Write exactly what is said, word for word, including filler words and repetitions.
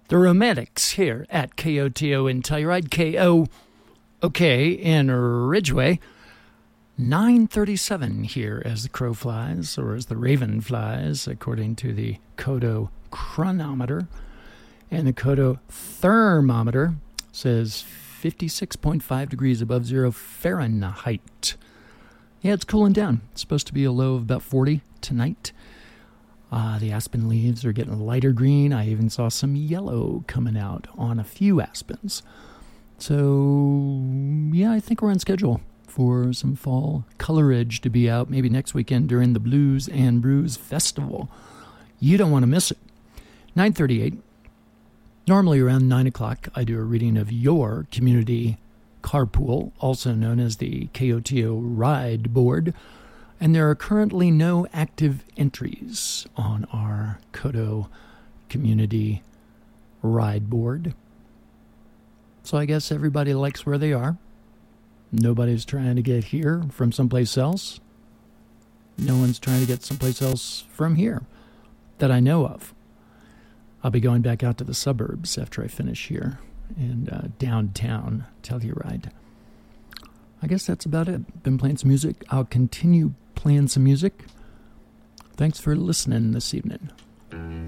The Romantics here at K O T O in Telluride, K O OK in Ridgeway. nine thirty-seven here as the crow flies, or as the raven flies, according to the Kodo chronometer. And the Kodo thermometer says fifty-six point five degrees above zero Fahrenheit. Yeah, it's cooling down. It's supposed to be a low of about forty tonight. Uh, the aspen leaves are getting lighter green. I even saw some yellow coming out on a few aspens. So, yeah, I think we're on schedule for some fall colorage to be out maybe next weekend during the Blues and Brews Festival. You don't want to miss it. nine thirty-eight. Normally around nine o'clock, I do a reading of your community carpool, also known as the K O T O Ride Board. And there are currently no active entries on our Kodo Community Ride Board. So I guess everybody likes where they are. Nobody's trying to get here from someplace else. No one's trying to get someplace else from here that I know of. I'll be going back out to the suburbs after I finish here in uh, downtown Telluride. I guess that's about it. Been playing some music. I'll continue playing some music. Thanks for listening this evening.